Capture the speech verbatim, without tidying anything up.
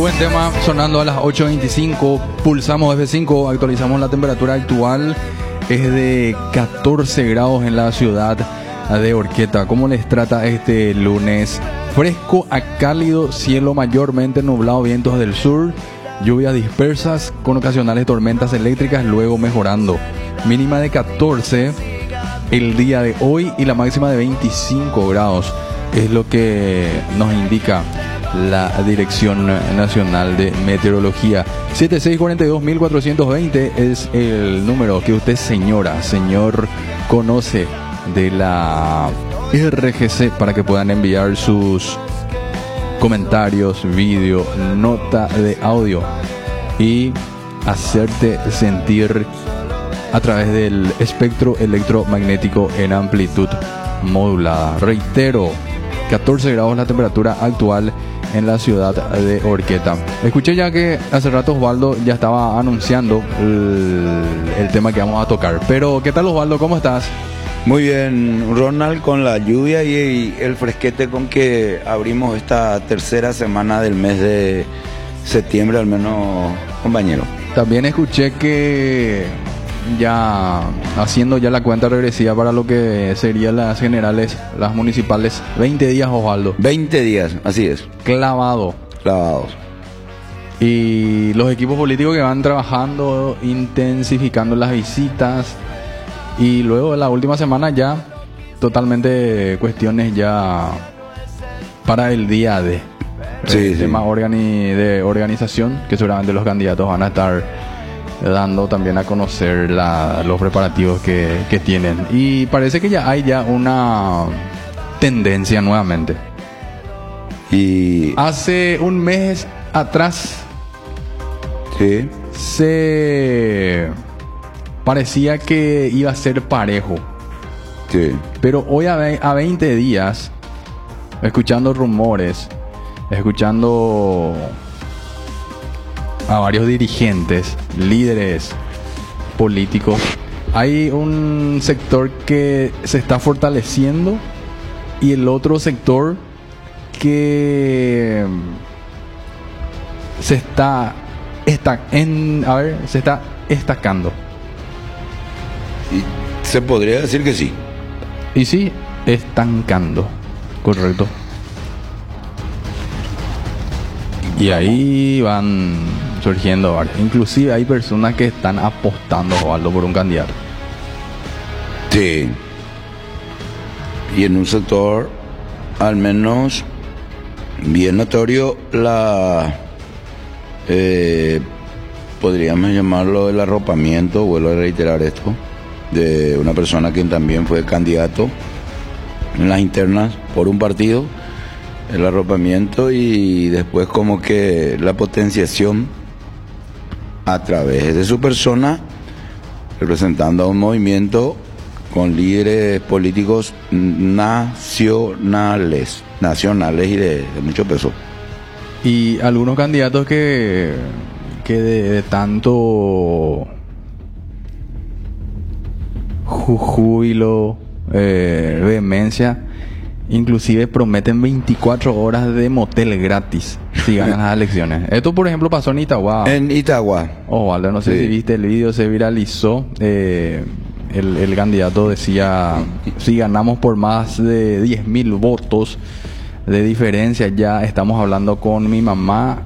Buen tema sonando a las ocho veinticinco. Pulsamos F cinco, actualizamos la temperatura actual. Es de catorce grados en la ciudad de Orqueta. ¿Cómo les trata este lunes? Fresco a cálido, cielo mayormente nublado, vientos del sur, lluvias dispersas con ocasionales tormentas eléctricas, luego mejorando. Mínima de catorce el día de hoy y la máxima de veinticinco grados. Es lo que nos indica la Dirección Nacional de Meteorología. Siete seis cuatro dos cuatro dos cero es el número que usted, señora, señor, conoce de la R G C para que puedan enviar sus comentarios, vídeo, nota de audio y hacerte sentir a través del espectro electromagnético en amplitud modulada. Reitero, catorce grados la temperatura actual en la ciudad de Orqueta. Escuché ya que hace rato Osvaldo ya estaba anunciando el, el tema que vamos a tocar. Pero, ¿qué tal, Osvaldo? ¿Cómo estás? Muy bien, Ronald, con la lluvia y, y el fresquete con que abrimos esta tercera semana del mes de septiembre, al menos, compañero. También escuché que ya haciendo ya la cuenta regresiva para lo que serían las generales, las municipales, veinte días, Osvaldo. veinte días, así es. Clavado. Clavados. Y los equipos políticos que van trabajando, intensificando las visitas. Y luego la última semana ya totalmente cuestiones ya para el día de sí, el sí. tema organi de organización, que seguramente los candidatos van a estar dando también a conocer la, los preparativos que, que tienen. Y parece que ya hay ya una tendencia nuevamente. Y hace un mes atrás sí. se parecía que iba a ser parejo. Sí. Pero hoy a, ve- a veinte días, escuchando rumores, escuchando a varios dirigentes, líderes políticos, hay un sector que se está fortaleciendo y el otro sector que se está, está en, a ver, se está estacando. Y se podría decir que sí. Y sí, estancando. Correcto. Y ahí van surgiendo varios. Inclusive hay personas que están apostando, Osvaldo, por un candidato. Sí. Y en un sector, al menos, bien notorio, la... Eh, podríamos llamarlo el arropamiento, vuelvo a reiterar esto, de una persona que también fue candidato en las internas por un partido, el arropamiento y después como que la potenciación a través de su persona, representando a un movimiento con líderes políticos nacionales, nacionales y de, de mucho peso. Y algunos candidatos que, que de, de tanto júbilo, eh, vehemencia, inclusive prometen veinticuatro horas de motel gratis si ganan las elecciones. Esto, por ejemplo, pasó en Itagua. En Itagua. Osvaldo, no sé Sí. si viste el vídeo, se viralizó. Eh, el, el candidato decía, si ganamos por más de diez mil votos de diferencia, ya estamos hablando con mi mamá